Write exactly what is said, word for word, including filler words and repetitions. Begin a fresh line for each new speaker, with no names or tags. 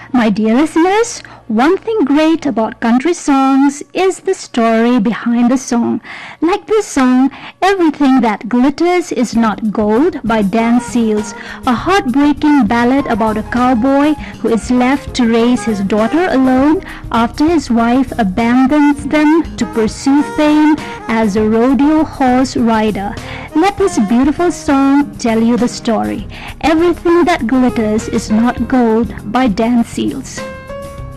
My dear listeners, one thing great about country songs is the story behind the song. Like this song, Everything That Glitters Is Not Gold by Dan Seals, a heartbreaking ballad about a cowboy who is left to raise his daughter alone after his wife abandons them to pursue fame as a rodeo horse rider. Let this beautiful song tell you the story. Everything That Glitters Is Not Gold by Dan Seals.